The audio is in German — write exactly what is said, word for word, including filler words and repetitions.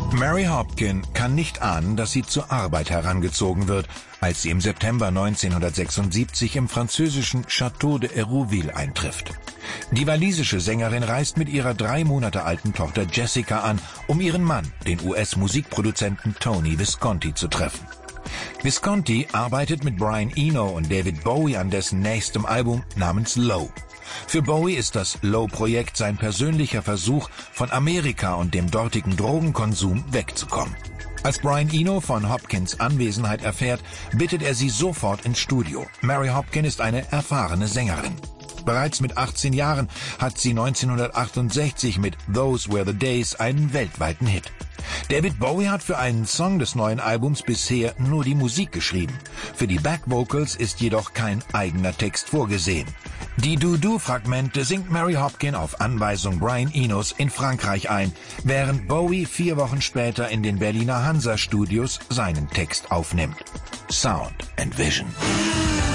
Mary Hopkin kann nicht ahnen, dass sie zur Arbeit herangezogen wird, als sie im September neunzehnhundertsechsundsiebzig im französischen Château de Hérouville eintrifft. Die walisische Sängerin reist mit ihrer drei Monate alten Tochter Jessica an, um ihren Mann, den U S-Musikproduzenten Tony Visconti, zu treffen. Visconti arbeitet mit Brian Eno und David Bowie an dessen nächstem Album namens Low. Für Bowie ist das Low-Projekt sein persönlicher Versuch, von Amerika und dem dortigen Drogenkonsum wegzukommen. Als Brian Eno von Hopkins Anwesenheit erfährt, bittet er sie sofort ins Studio. Mary Hopkin ist eine erfahrene Sängerin. Bereits mit achtzehn Jahren hat sie neunzehnhundertachtundsechzig mit Those Were the Days einen weltweiten Hit. David Bowie hat für einen Song des neuen Albums bisher nur die Musik geschrieben. Für die Backvocals ist jedoch kein eigener Text vorgesehen. Die Do-Do-Fragmente singt Mary Hopkin auf Anweisung Brian Enos in Frankreich ein, während Bowie vier Wochen später in den Berliner Hansa-Studios seinen Text aufnimmt. Sound and Vision.